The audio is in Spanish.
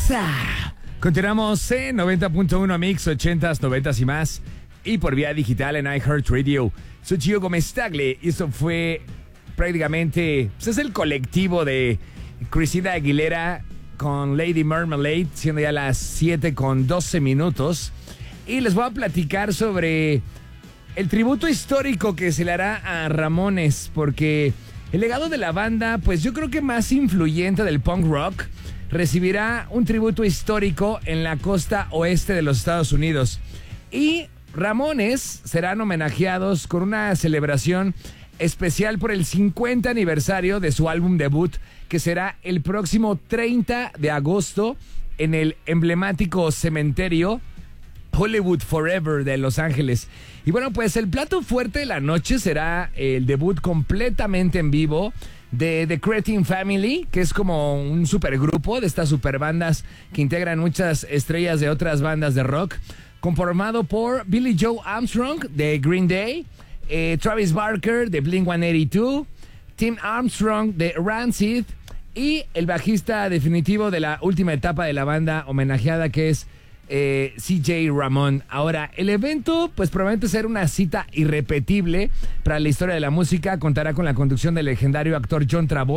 Continuamos en 90.1 Mix, 80s, 90s y más. Y por vía digital en iHeartRadio. Soy Gio Gómez Tagle y esto fue prácticamente... Pues es el colectivo de Christina Aguilera con Lady Marmalade, siendo ya las 7:12. Y les voy a platicar sobre el tributo histórico que se le hará a Ramones, porque el legado de la banda, pues yo creo que más influyente del punk rock, recibirá un tributo histórico en la costa oeste de los Estados Unidos. Y Ramones serán homenajeados con una celebración especial por el 50 aniversario de su álbum debut, que será el próximo 30 de agosto en el emblemático cementerio Hollywood Forever de Los Ángeles. Y bueno, pues el plato fuerte de la noche será el debut completamente en vivo de The Cretin Family, que es como un supergrupo de estas superbandas que integran muchas estrellas de otras bandas de rock, conformado por Billy Joe Armstrong de Green Day, Travis Barker de Blink-182, Tim Armstrong de Rancid y el bajista definitivo de la última etapa de la banda homenajeada, que es CJ Ramón. Ahora, el evento pues promete ser una cita irrepetible para la historia de la música. Contará con la conducción del legendario actor John Travolta,